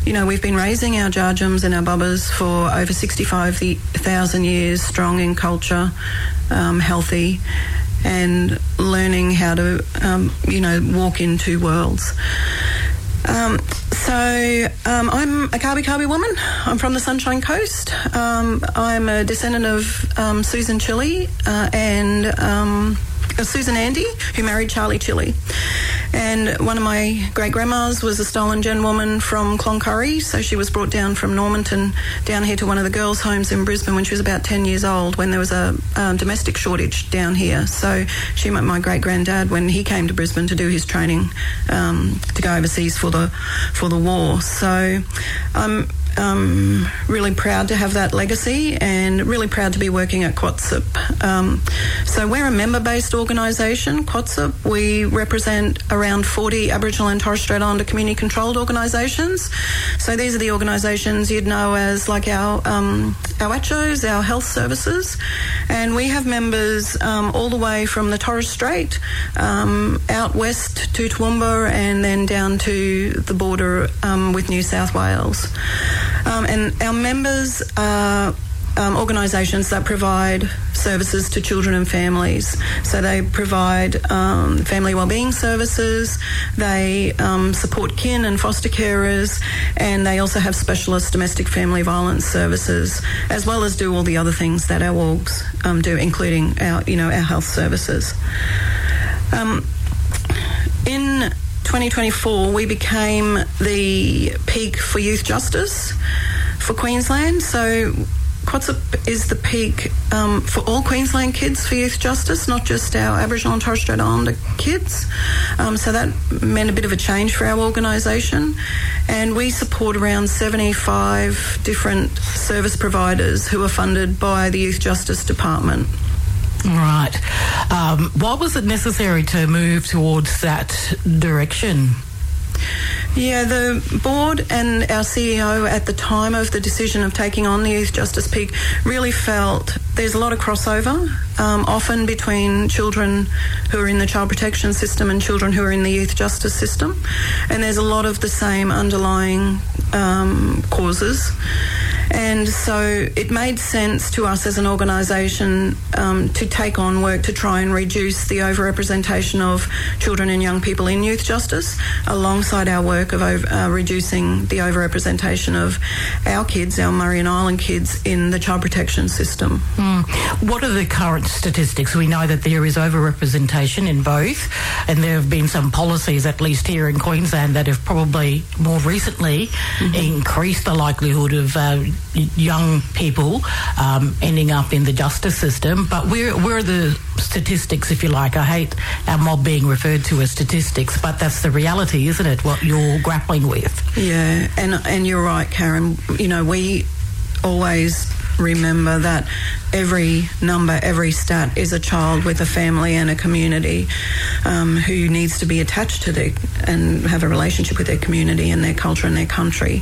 we've been raising our Djadjums and our Bubbas for over 65,000 years, strong in culture, healthy, and learning how to, walk in two worlds. I'm a Kabi woman. I'm from the Sunshine Coast. I'm a descendant of Susan Chile and Susan Andy, who married Charlie Chile. And one of my great-grandmas was a Stolen Gen woman from Cloncurry, so she was brought down from Normanton down here to one of the girls' homes in Brisbane when she was about 10 years old, when there was a domestic shortage down here. So she met my great-granddad when he came to Brisbane to do his training to go overseas for the war. So I'm really proud to have that legacy and really proud to be working at QATSUP. So we're a member-based organisation, QATSUP. We represent around 40 Aboriginal and Torres Strait Islander community-controlled organisations. So these are the organisations you'd know as like our ACCHOs, our health services. And we have members all the way from the Torres Strait out west to Toowoomba and then down to the border with New South Wales. And our members are organisations that provide services to children and families. So they provide family wellbeing services, they support kin and foster carers, and they also have specialist domestic family violence services, as well as do all the other things that our orgs do, including our health services. In 2024, we became the peak for youth justice for Queensland. So QATSUP is the peak for all Queensland kids for youth justice, not just our Aboriginal and Torres Strait Islander kids. So that meant a bit of a change for our organisation. And we support around 75 different service providers who are funded by the Youth Justice Department. Right. Why was it necessary to move towards that direction? Yeah, the board and our CEO at the time of the decision of taking on the Youth Justice Peak really felt there's a lot of crossover, often between children who are in the child protection system and children who are in the youth justice system. And there's a lot of the same underlying causes. And so it made sense to us as an organisation to take on work to try and reduce the overrepresentation of children and young people in youth justice, alongside our work of reducing the overrepresentation of our kids, our Murray and Island kids, in the child protection system. What are the current statistics? We know that there is overrepresentation in both, and there have been some policies, at least here in Queensland, that have probably more recently increased the likelihood of young people ending up in the justice system. But where are the statistics, if you like? I hate our mob being referred to as statistics, but that's the reality, isn't it, what you're grappling with? Yeah, and you're right, Karen. We always remember that every number, every stat is a child with a family and a community who needs to be attached to and have a relationship with their community and their culture and their country.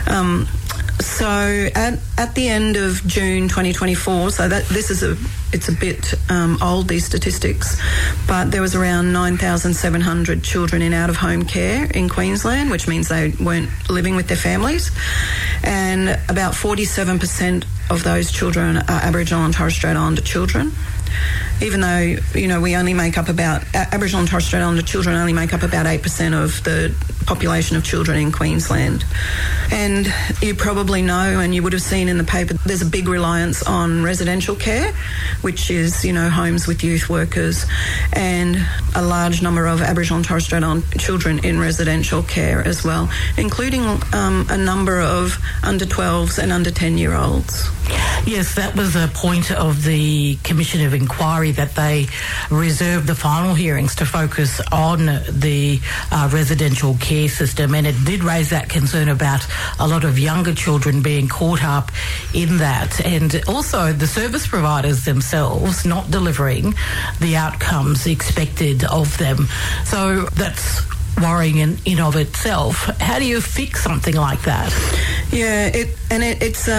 So at the end of June 2024, so that it's a bit old, these statistics, but there was around 9,700 children in out-of-home care in Queensland, which means they weren't living with their families, and about 47% of those children are Aboriginal and Torres Strait Islander children. Even though, we only make up Aboriginal and Torres Strait Islander children only make up about 8% of the population of children in Queensland. And you probably know, and you would have seen in the paper, there's a big reliance on residential care, which is, homes with youth workers, and a large number of Aboriginal and Torres Strait Islander children in residential care as well, including a number of under 12s and under 10-year-olds. Yes, that was a point of the Commission of Inquiry, that they reserved the final hearings to focus on the residential care system, and it did raise that concern about a lot of younger children being caught up in that, and also the service providers themselves not delivering the outcomes expected of them. So that's worrying in of itself. How do you fix something like that? Yeah,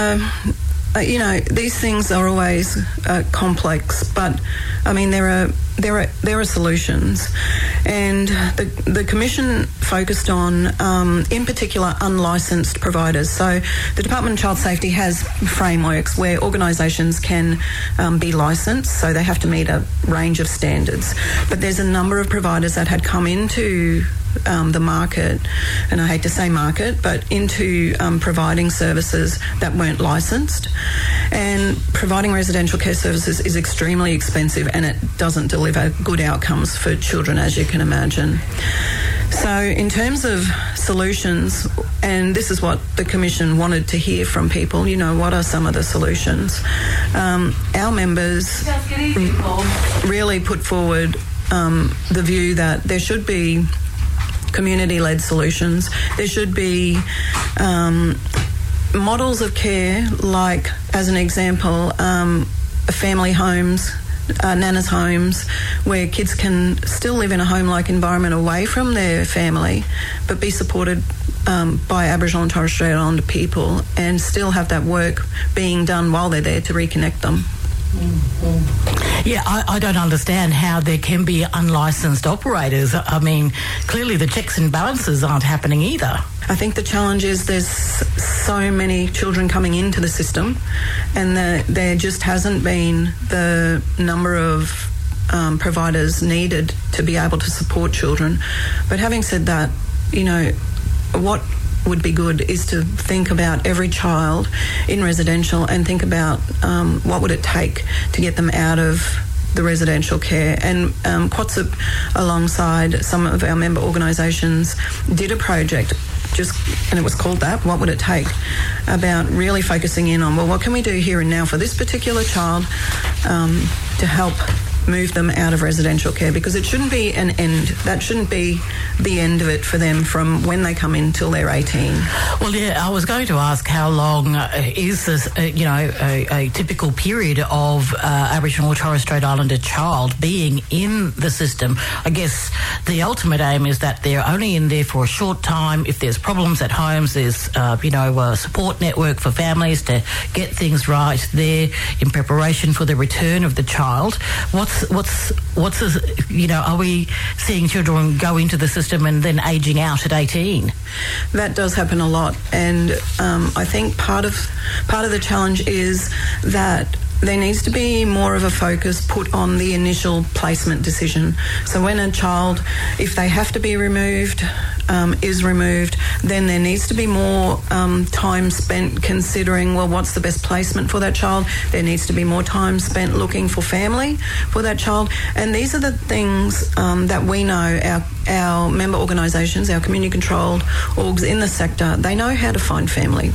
it's these things are always complex, but I mean there there are solutions, and the Commission focused on, in particular, unlicensed providers. So the Department of Child Safety has frameworks where organisations can be licensed, so they have to meet a range of standards. But there's a number of providers that had come into the market, and I hate to say market, but into providing services that weren't licensed. And providing residential care services is extremely expensive, and it doesn't deliver good outcomes for children, as you can imagine. So in terms of solutions, and this is what the Commission wanted to hear from people, what are some of the solutions? Our members really put forward the view that there should be community-led solutions. There should be models of care, like, as an example, family homes, Nana's homes, where kids can still live in a home-like environment away from their family, but be supported by Aboriginal and Torres Strait Islander people, and still have that work being done while they're there to reconnect them. Yeah, I don't understand how there can be unlicensed operators. I mean, clearly the checks and balances aren't happening either. I think the challenge is there's so many children coming into the system, and there just hasn't been the number of providers needed to be able to support children. But having said that, what would be good is to think about every child in residential and think about what would it take to get them out of the residential care. And QATSUP, alongside some of our member organisations, did a project and it was called that, What Would It Take?, about really focusing in on, well, what can we do here and now for this particular child to help move them out of residential care, because it shouldn't be an end. That shouldn't be the end of it for them from when they come in till they're 18. Well, yeah, I was going to ask how long is this, a typical period of Aboriginal or Torres Strait Islander child being in the system. I guess the ultimate aim is that they're only in there for a short time. If there's problems at homes, there's, a support network for families to get things right there in preparation for the return of the child. Are we seeing children go into the system and then ageing out at 18? That does happen a lot, and I think part of the challenge is that there needs to be more of a focus put on the initial placement decision. So when a child, if they have to be removed, is removed, then there needs to be more time spent considering, well, what's the best placement for that child? There needs to be more time spent looking for family for that child. And these are the things that we know, our member organisations, our community-controlled orgs in the sector, they know how to find family.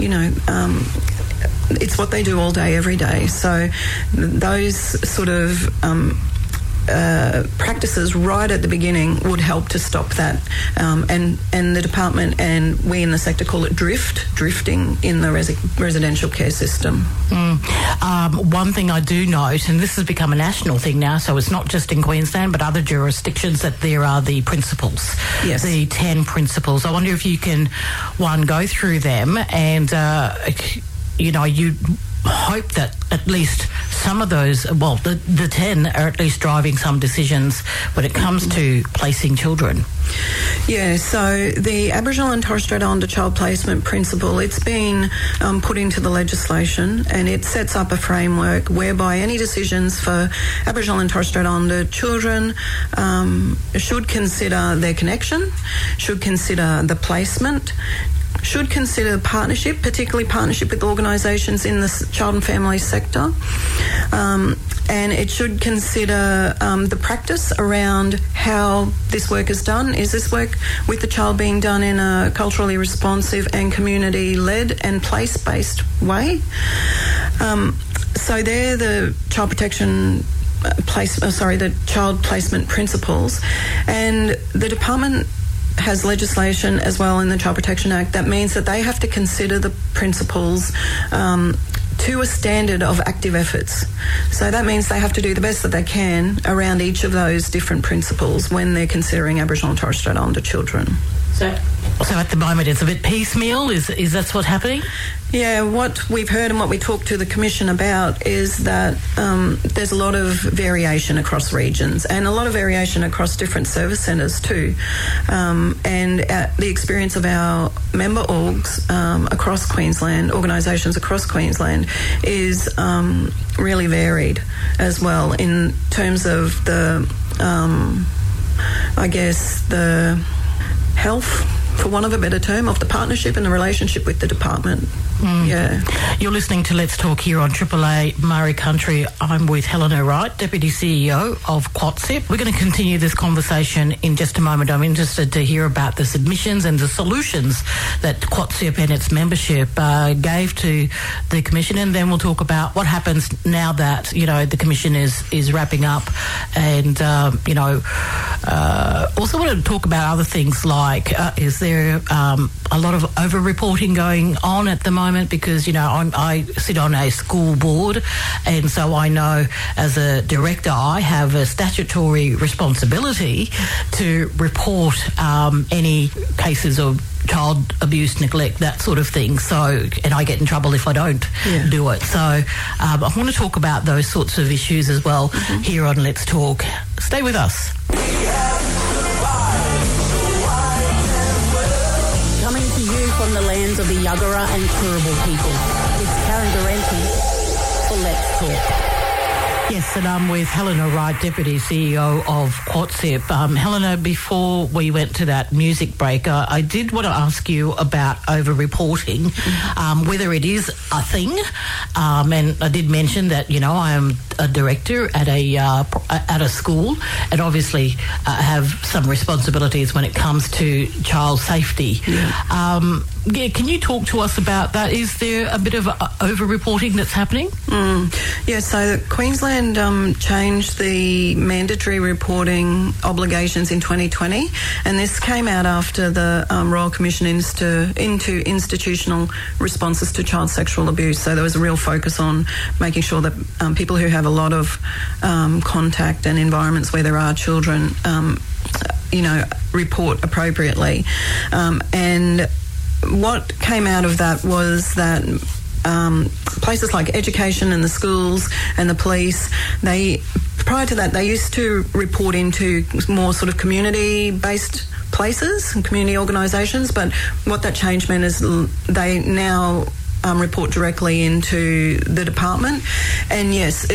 It's what they do all day, every day. So those sort of practices right at the beginning would help to stop that. And the department and we in the sector call it drifting in the residential care system. One thing I do note, and this has become a national thing now, so it's not just in Queensland but other jurisdictions, that there are the principles, yes. The 10 principles. I wonder if you can, go through them and... you hope that at least some of those, the 10 are at least driving some decisions when it comes to placing children. Yeah, so the Aboriginal and Torres Strait Islander child placement principle, it's been put into the legislation, and it sets up a framework whereby any decisions for Aboriginal and Torres Strait Islander children should consider their connection, should consider the placement, should consider partnership, particularly partnership with organisations in the child and family sector, and it should consider the practice around how this work is done. Is this work with the child being done in a culturally responsive and community-led and place-based way? So they're the child protection the child placement principles, and the department has legislation as well in the Child Protection Act that means that they have to consider the principles to a standard of active efforts. So that means they have to do the best that they can around each of those different principles when they're considering Aboriginal and Torres Strait Islander children. So at the moment it's a bit piecemeal. Is that what's happening? Yeah, what we've heard and what we talked to the Commission about is that there's a lot of variation across regions and a lot of variation across different service centres too. And the experience of our member orgs across Queensland, organisations across Queensland, is really varied as well in terms of the, I guess, the health, for want of a better term, of the partnership and the relationship with the department. Yeah. You're listening to Let's Talk here on Triple A Murray Country. I'm with Helena Wright, Deputy CEO of QOTSIP. We're going to continue this conversation in just a moment. I'm interested to hear about the submissions and the solutions that QOTSIP and its membership gave to the Commission, and then we'll talk about what happens now that, you know, the Commission is wrapping up, and, also want to talk about other things like, is there a lot of over-reporting going on at the moment? Because, you know, I sit on a school board, and so I know as a director I have a statutory responsibility to report any cases of child abuse, neglect, that sort of thing. So, and I get in trouble if I don't do it. So I want to talk about those sorts of issues as well here on Let's Talk. Stay with us. Coming to you from the lands of the Yuggera and Turrbal people, it's Karen Durante for Let's Talk. Yes, and I'm with Helena Wright, Deputy CEO of QOTSIP. Helena, before we went to that music break, I did want to ask you about over-reporting, whether it is a thing, and I did mention that, you know, I am a director at a school, and obviously have some responsibilities when it comes to child safety. Can you talk to us about that? Is there a bit of over-reporting that's happening? Yeah, so Queensland changed the mandatory reporting obligations in 2020, and this came out after the Royal Commission into institutional responses to child sexual abuse. So there was a real focus on making sure that people who have a lot of contact and environments where there are children, report appropriately. And what came out of that was that places like education and the schools and the police, prior to that, they used to report into more sort of community-based places and community organisations, but what that change meant is they now report directly into the department. And yes,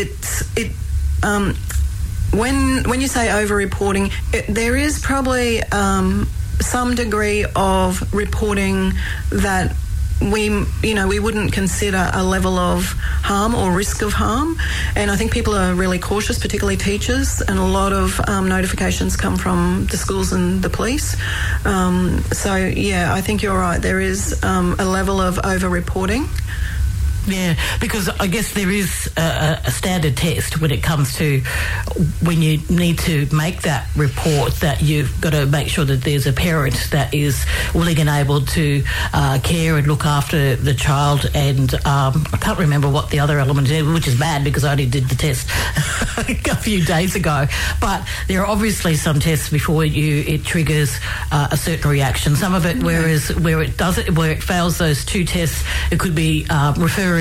when you say over-reporting, there is probably some degree of reporting that we wouldn't consider a level of harm or risk of harm, and I think people are really cautious, particularly teachers, and a lot of notifications come from the schools and the police. So yeah, I think you're right, there is a level of over-reporting. Yeah, because I guess there is a standard test when it comes to when you need to make that report, that you've got to make sure that there's a parent that is willing and able to care and look after the child. And I can't remember what the other element is, which is bad because I only did the test a few days ago. But there are obviously some tests before it triggers a certain reaction. Some of it, where it fails those two tests, it could be referring,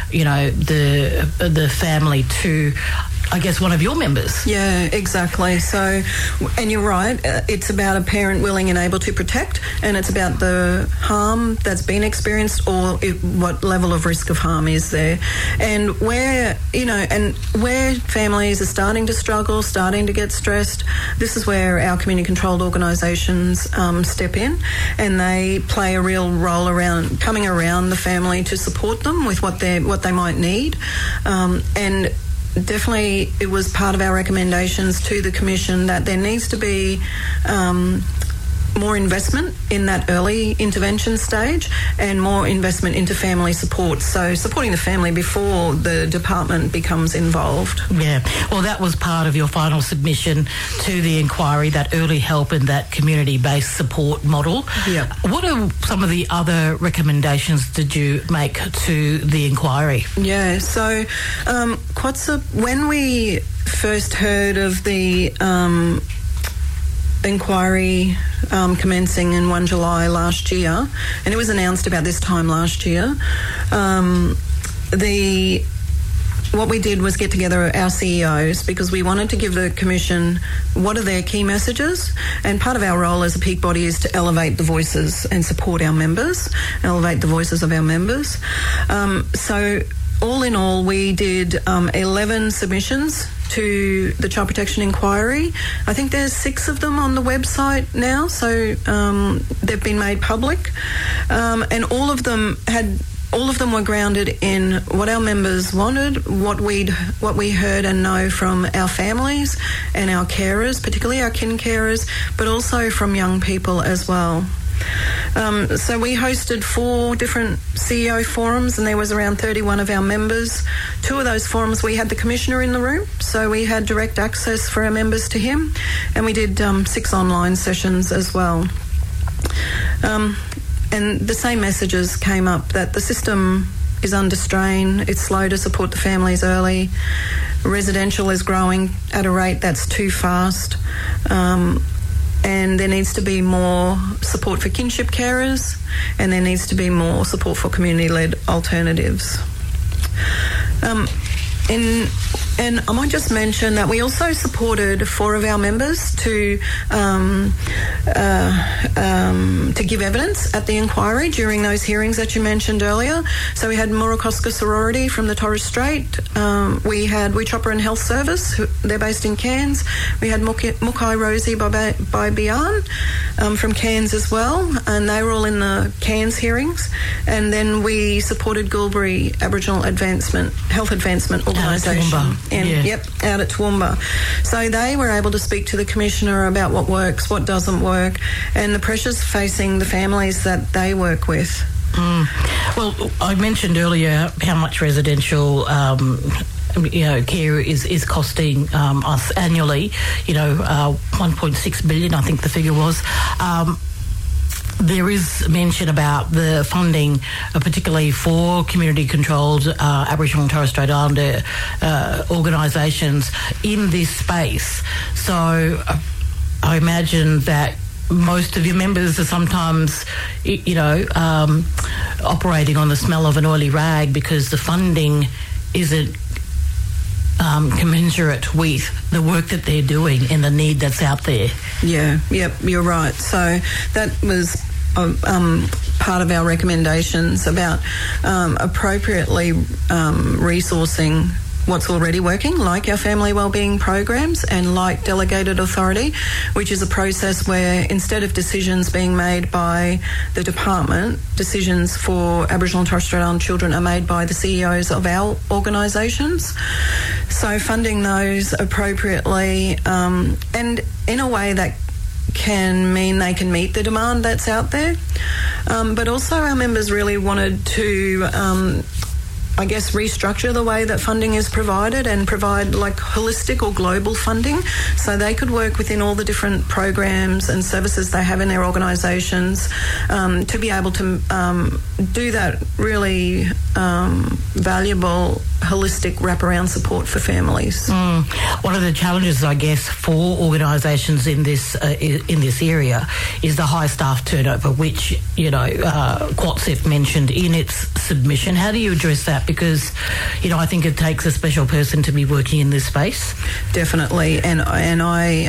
the family to, I guess, one of your members. Yeah, exactly. So, and you're right, it's about a parent willing and able to protect, and it's about the harm that's been experienced or what level of risk of harm is there. And where families are starting to struggle, starting to get stressed, this is where our community controlled organisations step in, and they play a real role around coming around the family to support them with what they might need. And definitely it was part of our recommendations to the Commission that there needs to be more investment in that early intervention stage and more investment into family support. So supporting the family before the department becomes involved. Yeah, well, that was part of your final submission to the inquiry, that early help and that community-based support model. Yeah. What are some of the other recommendations did you make to the inquiry? Yeah, so QOTSIP, when we first heard of the inquiry commencing in 1 July last year, and it was announced about this time last year. What we did was get together our CEOs because we wanted to give the Commission what are their key messages, and part of our role as a peak body is to elevate the voices and support our members, elevate the voices of our members. So all in all, we did 11 submissions to the Child Protection Inquiry. I think there's 6 of them on the website now, so they've been made public, and all of them were grounded in what our members wanted, what we heard and know from our families and our carers, particularly our kin carers, but also from young people as well. So we hosted 4 different CEO forums, and there was around 31 of our members. 2 of those forums we had the Commissioner in the room, so we had direct access for our members to him, and we did 6 online sessions as well. And the same messages came up, that the system is under strain, it's slow to support the families early, residential is growing at a rate that's too fast, and there needs to be more support for kinship carers, and there needs to be more support for community-led alternatives. And I might just mention that we also supported 4 of our members to give evidence at the inquiry during those hearings that you mentioned earlier. So we had Murukoska Sorority from the Torres Strait. We had Wichopper and Health Service, they're based in Cairns. We had Mukai Rosie by Bian from Cairns as well, and they were all in the Cairns hearings. And then we supported Gulbury Aboriginal Health Advancement Organisation. Out at Toowoomba. So they were able to speak to the Commissioner about what works, what doesn't work, and the pressures facing the families that they work with. Well, I mentioned earlier how much residential care is costing us annually. 1.6 billion, I think the figure was. There is mention about the funding, particularly for community-controlled Aboriginal and Torres Strait Islander organisations in this space. So I imagine that most of your members are sometimes, operating on the smell of an oily rag because the funding isn't commensurate with the work that they're doing and the need that's out there. You're right. So that was part of our recommendations about appropriately resourcing what's already working, like our family wellbeing programs and like delegated authority, which is a process where instead of decisions being made by the department, decisions for Aboriginal and Torres Strait Islander children are made by the CEOs of our organisations. So funding those appropriately and in a way that can mean they can meet the demand that's out there. But also our members really wanted to restructure the way that funding is provided and provide like holistic or global funding so they could work within all the different programs and services they have in their organisations to be able to do that really valuable holistic wraparound support for families. One of the challenges, I guess, for organisations in this area is the high staff turnover, which QATSEF mentioned in its submission. How do you address that? Because I think it takes a special person to be working in this space. Definitely, and I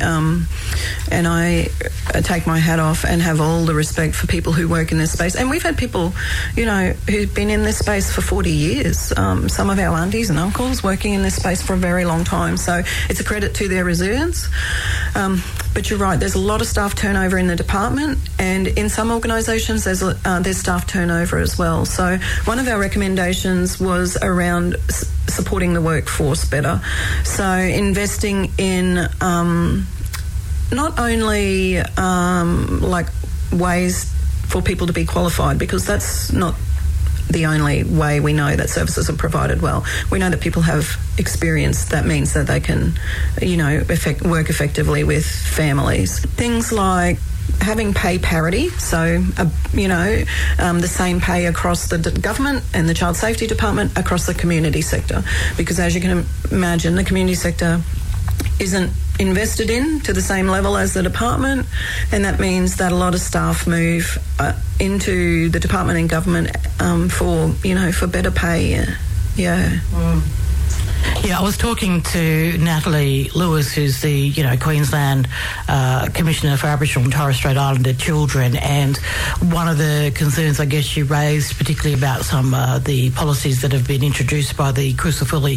take my hat off and have all the respect for people who work in this space. And we've had people, who've been in this space for 40 years. Some of our aunties and uncles working in this space for a very long time. So it's a credit to their resilience. But you're right, there's a lot of staff turnover in the department, and in some organisations there's staff turnover as well. So one of our recommendations was around supporting the workforce better. So investing in not only ways for people to be qualified, because that's not the only way we know that services are provided well. We know that people have experience that means that they can, work effectively with families. Things like having pay parity, so, the same pay across the government and the child safety department across the community sector. Because as you can imagine, the community sector isn't invested in to the same level as the department, and that means that a lot of staff move into the department and government for better pay. Yeah. Yeah, I was talking to Natalie Lewis, who's the Queensland Commissioner for Aboriginal and Torres Strait Islander Children, and one of the concerns I guess she raised, particularly about some the policies that have been introduced by the Crucifili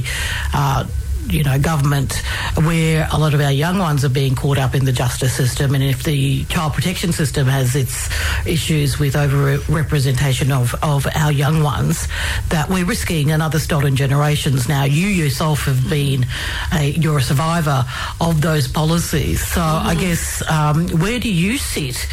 government, where a lot of our young ones are being caught up in the justice system, and if the child protection system has its issues with over-representation of our young ones, that we're risking another stolen generations. Now, you yourself have been you're a survivor of those policies, so I guess where do you sit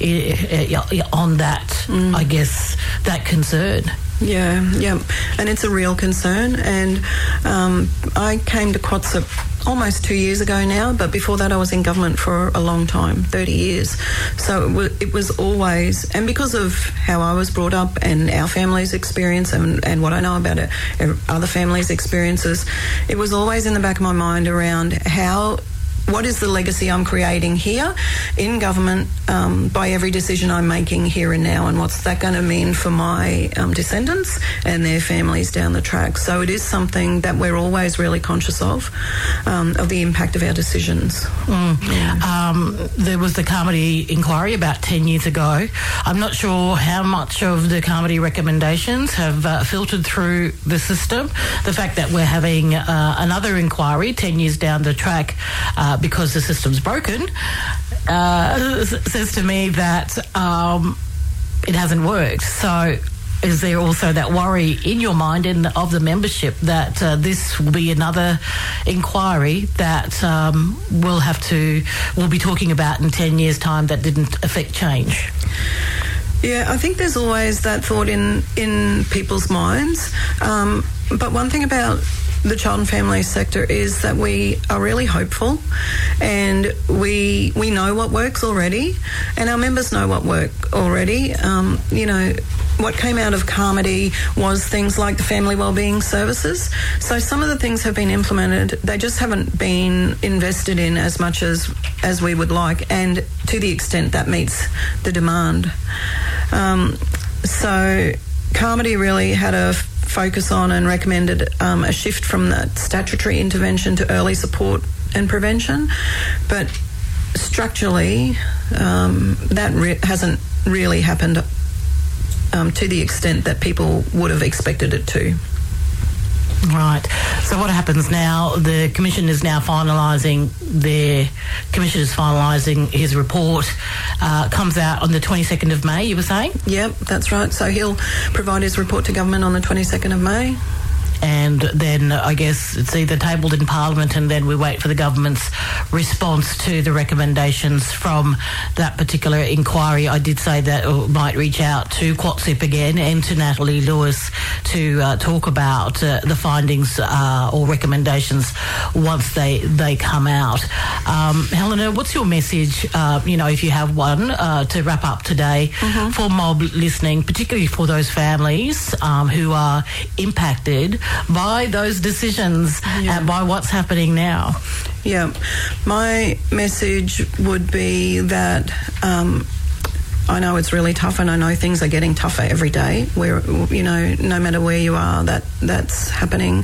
on that, I guess, that concern? Yeah, and it's a real concern, and I came to QOTSIP almost 2 years ago now, but before that I was in government for a long time, 30 years. So it was always, and because of how I was brought up and our family's experience and what I know about other families' experiences, it was always in the back of my mind around what is the legacy I'm creating here in government by every decision I'm making here and now, and what's that going to mean for my descendants and their families down the track. So it is something that we're always really conscious of the impact of our decisions. There was the Carmody inquiry about 10 years ago. I'm not sure how much of the Carmody recommendations have filtered through the system. The fact that we're having another inquiry 10 years down the track because the system's broken says to me that it hasn't worked. So is there also that worry in your mind and of the membership that this will be another inquiry that we'll be talking about in 10 years' time that didn't affect change? Yeah, I think there's always that thought in people's minds. But one thing about the child and family sector is that we are really hopeful, and we know what works already, and our members know what works already. What came out of Carmody was things like the family wellbeing services. So some of the things have been implemented, they just haven't been invested in as much as we would like, and to the extent that meets the demand. So Carmody really had a focus on and recommended a shift from that statutory intervention to early support and prevention, but structurally that hasn't really happened to the extent that people would have expected it to. Right. So what happens now? The Commission is now finalising his report. Comes out on the 22nd of May, you were saying? Yep, that's right. So he'll provide his report to government on the 22nd of May. And then I guess it's either tabled in Parliament and then we wait for the government's response to the recommendations from that particular inquiry. I did say that it might reach out to QOTSIP again and to Natalie Lewis to talk about the findings or recommendations once they come out. Helena, what's your message, if you have one, to wrap up today for mob listening, particularly for those families who are impacted by those decisions and by what's happening now? Yeah, my message would be that I know it's really tough, and I know things are getting tougher every day. Where no matter where you are, that's happening.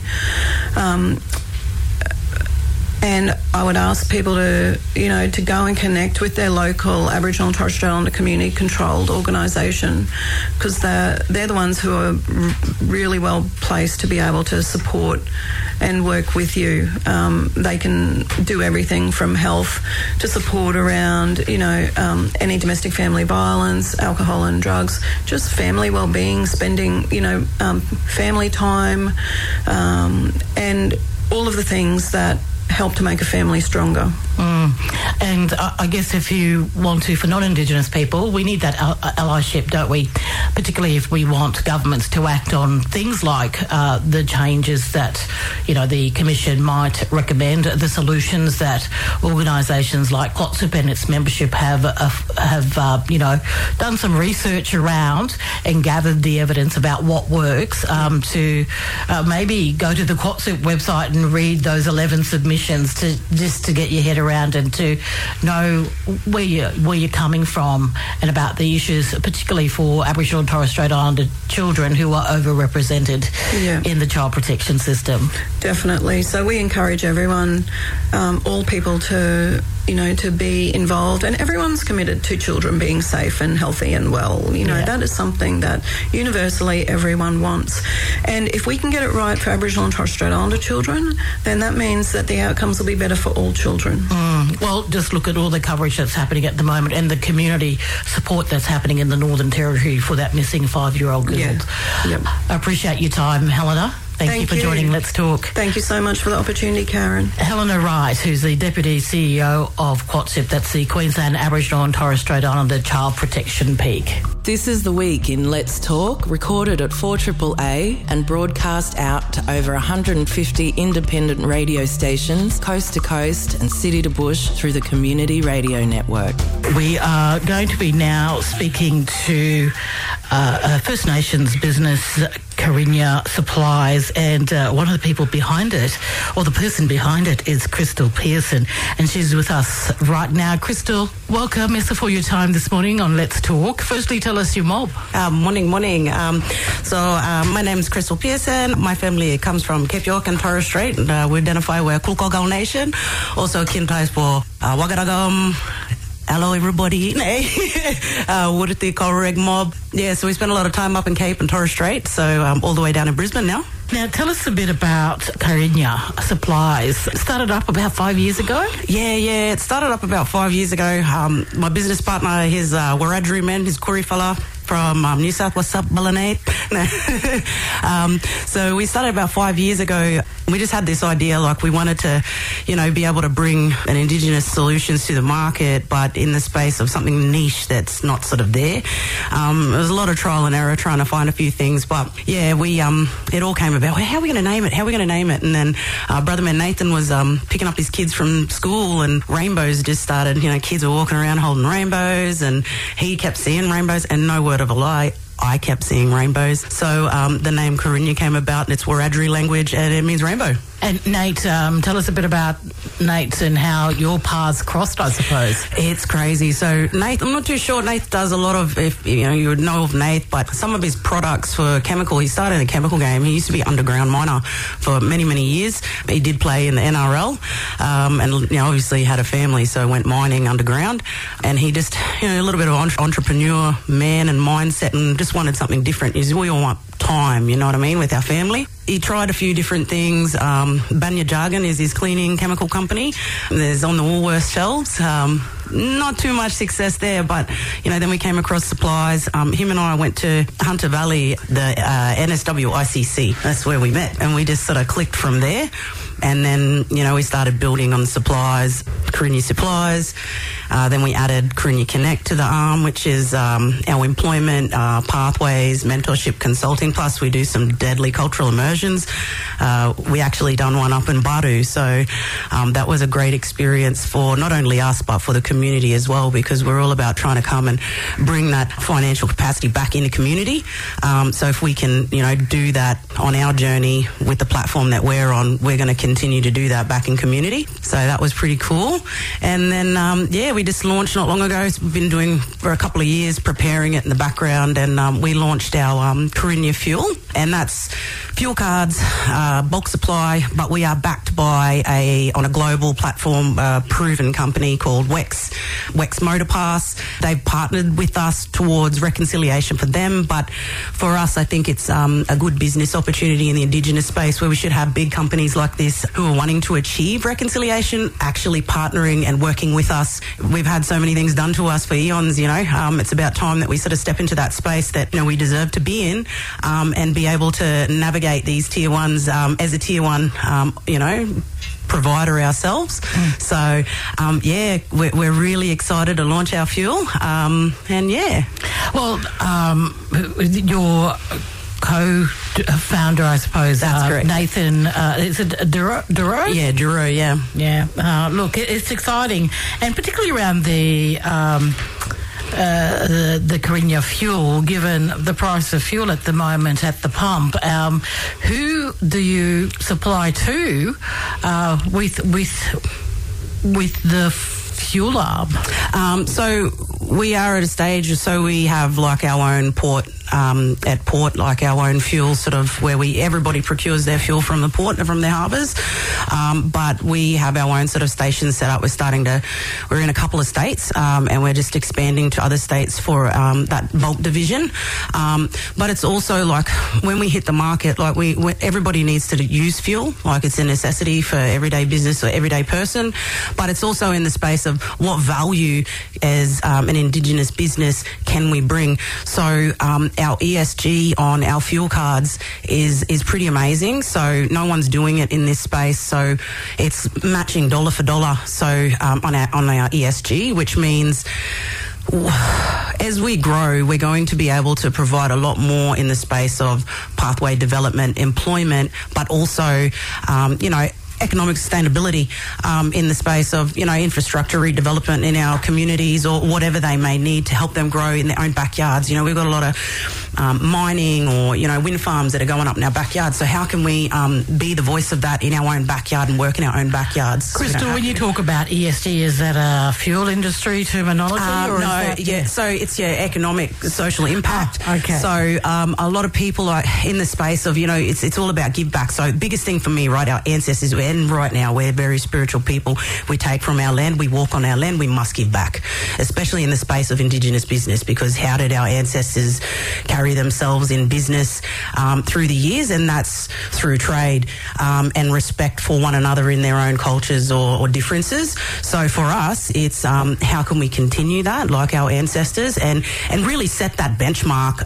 And I would ask people to go and connect with their local Aboriginal and Torres Strait Islander community-controlled organisation, because they're the ones who are really well placed to be able to support and work with you. They can do everything from health to support around, any domestic family violence, alcohol and drugs, just family well-being, spending, family time, and all of the things that help to make a family stronger. And I guess if you want to, for non-Indigenous people, we need that allyship, don't we? Particularly if we want governments to act on things like the changes that, the Commission might recommend, the solutions that organisations like QOTSIP and its membership have done some research around and gathered the evidence about what works, to maybe go to the QOTSIP website and read those 11 submissions conversations to get your head around and to know where you're coming from and about the issues, particularly for Aboriginal and Torres Strait Islander children who are overrepresented in the child protection system. Definitely. So we encourage everyone, all people to be involved, and everyone's committed to children being safe and healthy and well. That is something that universally everyone wants. And if we can get it right for Aboriginal and Torres Strait Islander children, then that means that the outcomes will be better for all children. Well, just look at all the coverage that's happening at the moment and the community support that's happening in the Northern Territory for that missing 5-year-old girl. Yeah. Yep. I appreciate your time, Helena. Thank you for joining Let's Talk. Thank you so much for the opportunity, Karen. Helena Wright, who's the Deputy CEO of QATSIP, that's the Queensland Aboriginal and Torres Strait Islander Child Protection Peak. This is the week in Let's Talk, recorded at 4AAA and broadcast out to over 150 independent radio stations, coast to coast and city to bush through the Community Radio Network. We are going to be now speaking to First Nations business, Karinya Supplies, and one of the people behind it, or the person behind it, is Crystal Pearson, and she's with us right now. Crystal, welcome. Merci for your time this morning on Let's Talk. Firstly, tell us your mob. Morning. My name is Crystal Pearson. My family comes from Cape York and Torres Strait. And, we identify we're Kulkogal Nation, also kin ties for Wagaragam. Hello, everybody. Wurruti Kororeg mob. Yeah, so we spent a lot of time up in Cape and Torres Strait, so all the way down in Brisbane now. Now, tell us a bit about Karinya Supplies. It started up about 5 years ago? Yeah, it started up about 5 years ago. My business partner, he's Wiradjuri man, he's Koori fella from New South West Balinate. So we started about 5 years ago. We just had this idea, like we wanted to, be able to bring an Indigenous solutions to the market, but in the space of something niche that's not sort of there. There was a lot of trial and error trying to find a few things, but yeah, it all came about, how are we going to name it? And then brother man Nathan was picking up his kids from school, and rainbows just started. Kids were walking around holding rainbows, and he kept seeing rainbows, and no word of a lie, I kept seeing rainbows. So the name Karinya came about, and it's Wiradjuri language, and it means rainbow. And Nate, tell us a bit about Nate and how your paths crossed, I suppose. It's crazy. So Nate, I'm not too sure. Nate does a lot of, if you would know of Nate, but some of his products for chemical, he started in the chemical game. He used to be an underground miner for many, many years. He did play in the NRL, and obviously had a family, so went mining underground. And he just, a little bit of entrepreneur man and mindset, and just wanted something different. We all want time, with our family. He tried a few different things. Banya Jargon is his cleaning chemical company. There's on the Woolworths shelves. Not too much success there, but, then we came across supplies. Him and I went to Hunter Valley, the NSW ICC. That's where we met, and we just sort of clicked from there. And then, we started building on the supplies, Karinya Supplies. Then we added Karinya Connect to the arm, which is our employment, pathways, mentorship, consulting. Plus, we do some deadly cultural immersions. We actually done one up in Baru. So that was a great experience for not only us, but for the community as well, because we're all about trying to come and bring that financial capacity back into community. So if we can, do that on our journey with the platform that we're on, we're going to continue to do that back in community. So that was pretty cool. And then, we just launched not long ago. We've been doing for a couple of years, preparing it in the background, and we launched our Karinya Fuel, and that's fuel cards, bulk supply, but we are backed by on a global platform, proven company called WEX Motor Pass. They've partnered with us towards reconciliation for them, but for us, I think it's a good business opportunity in the Indigenous space where we should have big companies like this who are wanting to achieve reconciliation, actually partnering and working with us. We've had so many things done to us for eons, it's about time that we sort of step into that space that, we deserve to be in, and be able to navigate these tier ones, as a tier one, provider ourselves. So, we're really excited to launch our fuel. Well, your co-founder, I suppose. That's correct. Nathan, is it Duro? Yeah, Duro, yeah. Yeah. Look, it's exciting, and particularly around the the Carina fuel, given the price of fuel at the moment at the pump. Who do you supply to with the fuel arm? So we are at a stage, so we have like our own port, at port, like our own fuel sort of where everybody procures their fuel from the port and from their harbours. But we have our own sort of stations set up. We're in a couple of states, and we're just expanding to other states for that bulk division. But it's also like when we hit the market, like everybody needs to use fuel, like it's a necessity for everyday business or everyday person. But it's also in the space of what value as an Indigenous business can we bring. So our ESG on our fuel cards is pretty amazing. So no one's doing it in this space. So it's matching dollar for dollar. So on our ESG, which means as we grow, we're going to be able to provide a lot more in the space of pathway development, employment, but also, economic sustainability in the space of, infrastructure redevelopment in our communities or whatever they may need to help them grow in their own backyards. We've got a lot of mining or, wind farms that are going up in our backyard. So how can we be the voice of that in our own backyard and work in our own backyards? Crystal, when you talk about ESG, is that a fuel industry terminology? So it's economic, social impact. Okay. So a lot of people are in the space of, it's all about give back. So biggest thing for me, right, our ancestors, and right now we're very spiritual people. We take from our land, we walk on our land, we must give back, especially in the space of Indigenous business, because how did our ancestors carry themselves in business through the years? And that's through trade and respect for one another in their own cultures or differences. So for us, it's how can we continue that like our ancestors and really set that benchmark.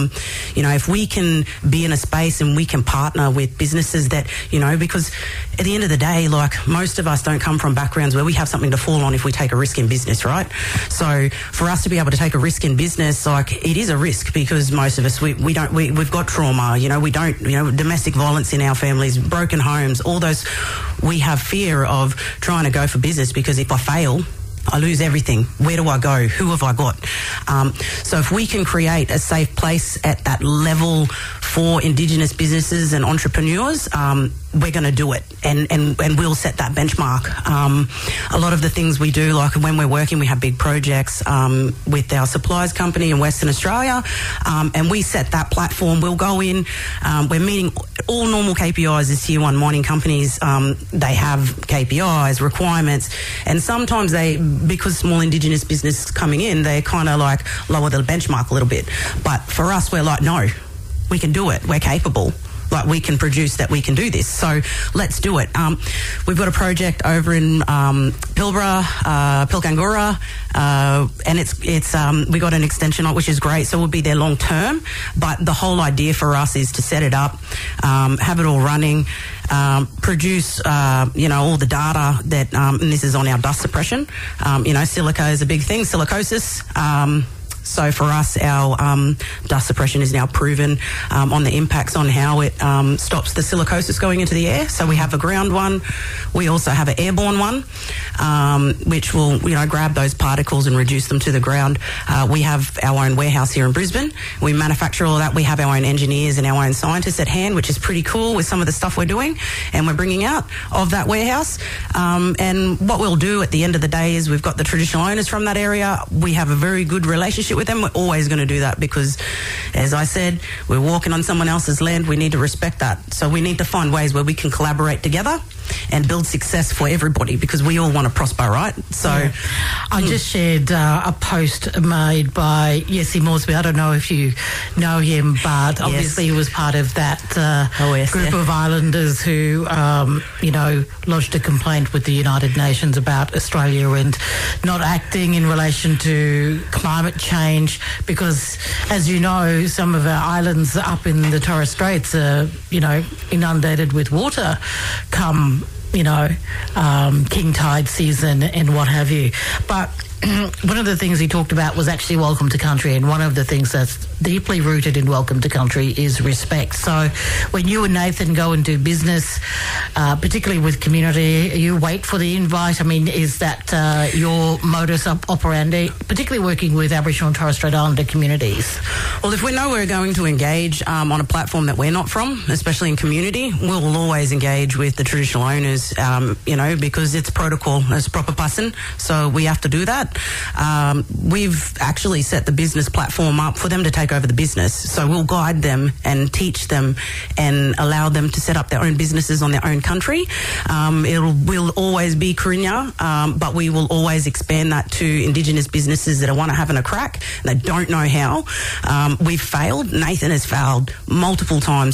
If we can be in a space and we can partner with businesses that, because at the end of the day, like most of us don't come from backgrounds where we have something to fall on if we take a risk in business, right? So for us to be able to take a risk in business, like it is a risk because most of us, we've got trauma, domestic violence in our families, broken homes, all those. We have fear of trying to go for business because if I fail, I lose everything. Where do I go? Who have I got? So if we can create a safe place at that level for Indigenous businesses and entrepreneurs, we're going to do it and we'll set that benchmark. A lot of the things we do, like when we're working, we have big projects with our suppliers company in Western Australia, and we set that platform. We'll go in, we're meeting all normal KPIs as tier one mining companies. They have KPIs, requirements, and sometimes because small Indigenous business coming in, they kind of like lower the benchmark a little bit. But for us, we're like, no, we can do it. We're capable. Like we can produce that, we can do this. So let's do it. We've got a project over in Pilbara, Pilgangoora, and it's we got an extension on, which is great. So we'll be there long term. But the whole idea for us is to set it up, have it all running, produce all the data that, and this is on our dust suppression. Silica is a big thing, silicosis. So for us, our dust suppression is now proven on the impacts on how it stops the silicosis going into the air. So we have a ground one. We also have an airborne one, which will, grab those particles and reduce them to the ground. We have our own warehouse here in Brisbane. We manufacture all of that. We have our own engineers and our own scientists at hand, which is pretty cool with some of the stuff we're doing and we're bringing out of that warehouse. And what we'll do at the end of the day is we've got the traditional owners from that area. We have a very good relationship with them. We're always going to do that because, as I said, we're walking on someone else's land. We need to respect that. So we need to find ways where we can collaborate together and build success for everybody because we all want to prosper, right? So I just shared a post made by Jesse Moresby. I don't know if you know him, but obviously he was part of that group of islanders who, lodged a complaint with the United Nations about Australia and not acting in relation to climate change because, as you know, some of our islands up in the Torres Straits are, inundated with water come king tide season and what have you. But one of the things he talked about was actually Welcome to Country, and one of the things that's deeply rooted in Welcome to Country is respect. So when you and Nathan go and do business, particularly with community, you wait for the invite. I mean, is that your modus operandi, particularly working with Aboriginal and Torres Strait Islander communities? Well, if we know we're going to engage on a platform that we're not from, especially in community, we'll always engage with the traditional owners, because it's protocol as proper person. So we have to do that. We've actually set the business platform up for them to take over the business. So we'll guide them and teach them and allow them to set up their own businesses on their own country. Will always be Kurinya, but we will always expand that to Indigenous businesses that want to have a crack. They don't know how. We've failed. Nathan has failed multiple times